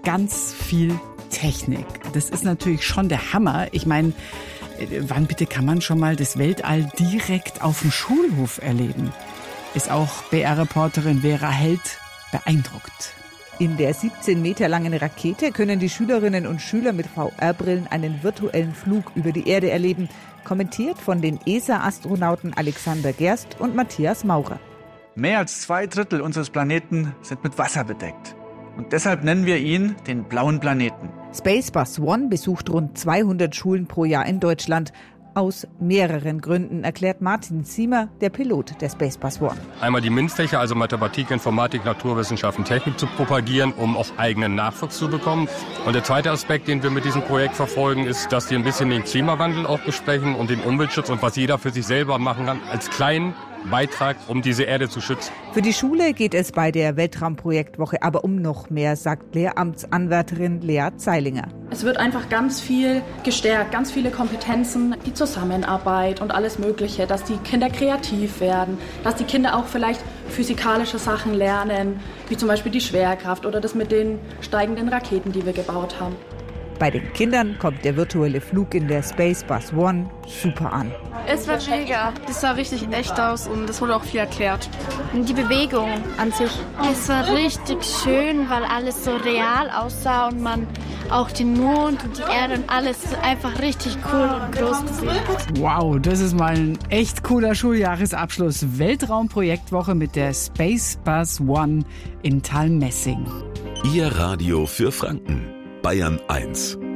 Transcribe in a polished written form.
ganz viel Technik. Das ist natürlich schon der Hammer. Ich meine, wann bitte kann man schon mal das Weltall direkt auf dem Schulhof erleben? Ist auch BR-Reporterin Vera Held beeindruckt. In der 17 Meter langen Rakete können die Schülerinnen und Schüler mit VR-Brillen einen virtuellen Flug über die Erde erleben. Kommentiert von den ESA-Astronauten Alexander Gerst und Matthias Maurer. Mehr als 2/3 unseres Planeten sind mit Wasser bedeckt. Und deshalb nennen wir ihn den blauen Planeten. Spacebus One besucht rund 200 Schulen pro Jahr in Deutschland. Aus mehreren Gründen, erklärt Martin Ziemer, der Pilot der Spacebus One. Einmal die MINT-Fächer, also Mathematik, Informatik, Naturwissenschaften, Technik zu propagieren, um auch eigenen Nachwuchs zu bekommen. Und der zweite Aspekt, den wir mit diesem Projekt verfolgen, ist, dass wir ein bisschen den Klimawandel auch besprechen und den Umweltschutz und was jeder für sich selber machen kann, als kleinen Beitrag, um diese Erde zu schützen. Für die Schule geht es bei der Weltraumprojektwoche aber um noch mehr, sagt Lehramtsanwärterin Lea Zeilinger. Es wird einfach ganz viel gestärkt, ganz viele Kompetenzen, die Zusammenarbeit und alles Mögliche, dass die Kinder kreativ werden, dass die Kinder auch vielleicht physikalische Sachen lernen, wie zum Beispiel die Schwerkraft oder das mit den steigenden Raketen, die wir gebaut haben. Bei den Kindern kommt der virtuelle Flug in der Spacebus One super an. Es war mega. Das sah richtig echt aus und es wurde auch viel erklärt. Und die Bewegung an sich. Es war richtig schön, weil alles so real aussah und man auch den Mond und die Erde und alles einfach richtig cool und groß gesehen hat. Wow, das ist mal ein echt cooler Schuljahresabschluss. Weltraumprojektwoche mit der Spacebus One in Thalmessing. Ihr Radio für Franken. Bayern 1.